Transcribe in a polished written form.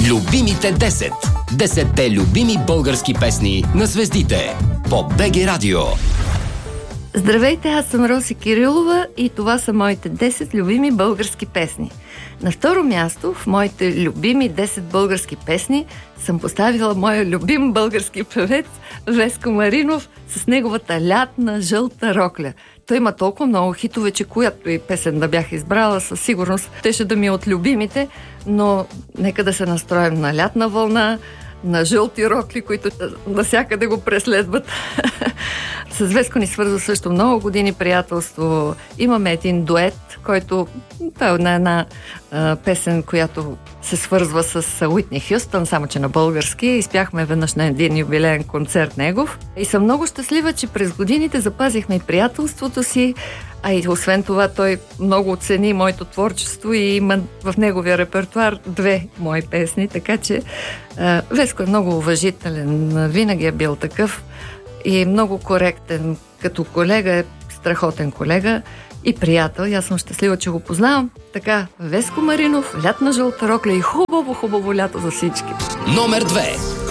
Любимите 10. 10-те любими български песни на звездите по БГ Радио. Здравейте, аз съм Роси Кирилова и това са моите 10 любими български песни. На второ място в моите любими 10 български песни съм поставила моя любим български певец Веско Маринов с неговата лятна жълта рокля. Той има толкова много хитове, че която и песен да бях избрала, със сигурност щеше да ми е от любимите, но нека да се настроим на лятна вълна, на жълти рокли, които навсякъде го преследват. С Веско ни свързва също много години приятелство. Имаме един дует, който е една песен, която се свързва с Уитни Хюстън, само че на български. Изпяхме веднъж на един юбилеен концерт негов. И съм много щастлива, че през годините запазихме и приятелството си, а и освен това той много оцени моето творчество и има в неговия репертуар 2 мои песни, така че Веско е много уважителен, винаги е бил такъв и много коректен. Като колега е страхотен колега и приятел. И аз съм щастлива, че го познавам. Така, Веско Маринов, лятна жълта рокля и хубаво лято за всички. Номер 2.